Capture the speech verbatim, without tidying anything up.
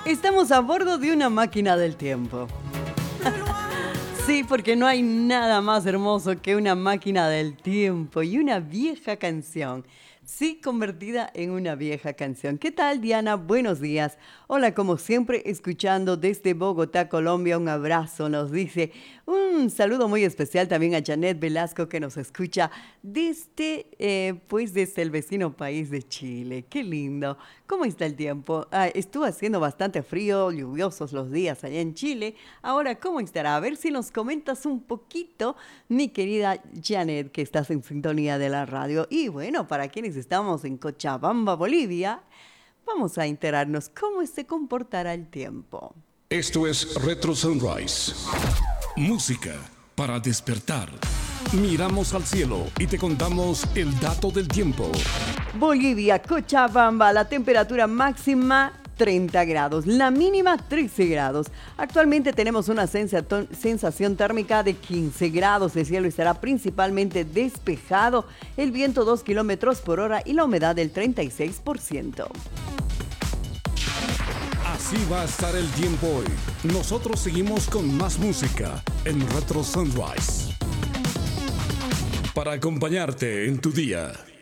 Estamos a bordo de una máquina del tiempo. Sí, porque no hay nada más hermoso que una máquina del tiempo y una vieja canción. Sí, convertida en una vieja canción. ¿Qué tal, Diana? Buenos días. Hola, como siempre, escuchando desde Bogotá, Colombia. Un abrazo, nos dice. Un saludo muy especial también a Janet Velasco, que nos escucha desde, eh, pues, desde el vecino país de Chile. Qué lindo. ¿Cómo está el tiempo? Ah, estuvo haciendo bastante frío, lluviosos los días allá en Chile. Ahora, ¿cómo estará? A ver si nos comentas un poquito, mi querida Janet, que estás en sintonía de la radio. Y bueno, para quienes estamos en Cochabamba, Bolivia, vamos a enterarnos cómo se comportará el tiempo. Esto es Retro Sunrise. Música para despertar. Miramos al cielo y te contamos el dato del tiempo. Bolivia, Cochabamba, la temperatura máxima treinta grados, la mínima trece grados. Actualmente tenemos una sensación térmica de quince grados. El cielo estará principalmente despejado, el viento dos kilómetros por hora y la humedad del treinta y seis por ciento. Así va a estar el tiempo hoy. Nosotros seguimos con más música en Retro Sunrise para acompañarte en tu día.